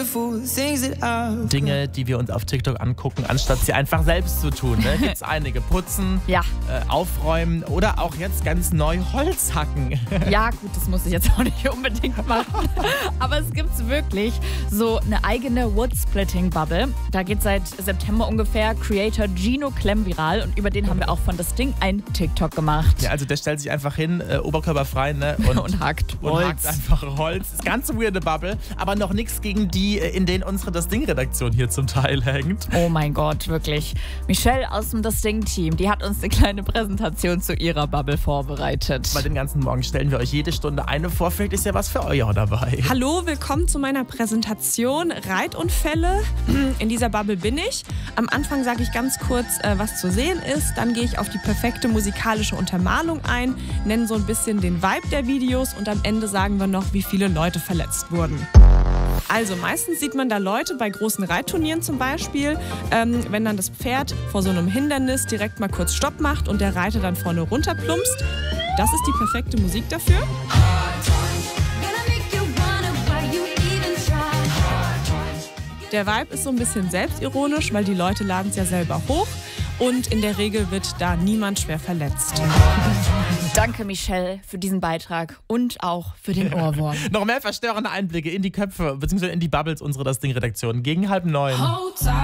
Dinge, die wir uns auf TikTok angucken, anstatt sie einfach selbst zu tun. Ne? Gibt es einige. Putzen, Ja. Aufräumen oder auch jetzt ganz neu Holz hacken. Ja, gut, das muss ich jetzt auch nicht unbedingt machen. Aber es gibt wirklich so eine eigene Wood-Splitting-Bubble. Da geht seit September ungefähr Creator Gino Clem viral und über den haben wir auch von das Ding ein TikTok gemacht. Ja, also der stellt sich einfach hin, oberkörperfrei, ne? Und hackt Und Holz. hackt einfach Holz. Ist ganz weirde Bubble, aber noch nichts gegen die, in denen unsere Das Ding-Redaktion hier zum Teil hängt. Oh mein Gott, wirklich. Michelle aus dem Das Ding-Team, die hat uns eine kleine Präsentation zu ihrer Bubble vorbereitet. Bei den ganzen Morgen stellen wir euch jede Stunde eine vor. Vielleicht ist ja was für euch auch dabei. Hallo, willkommen zu meiner Präsentation Reitunfälle. In dieser Bubble bin ich. Am Anfang sage ich ganz kurz, was zu sehen ist. Dann gehe ich auf die perfekte musikalische Untermalung ein, nenne so ein bisschen den Vibe der Videos und am Ende sagen wir noch, wie viele Leute verletzt wurden. Also meistens sieht man da Leute bei großen Reitturnieren zum Beispiel, wenn dann das Pferd vor so einem Hindernis direkt mal kurz Stopp macht und der Reiter dann vorne runterplumpst. Das ist die perfekte Musik dafür. Der Vibe ist so ein bisschen selbstironisch, weil die Leute laden es ja selber hoch und in der Regel wird da niemand schwer verletzt. Danke, Michelle, für diesen Beitrag und auch für den Ohrwurm. Noch mehr verstörende Einblicke in die Köpfe bzw. in die Bubbles unserer Das Ding-Redaktion gegen 8:30.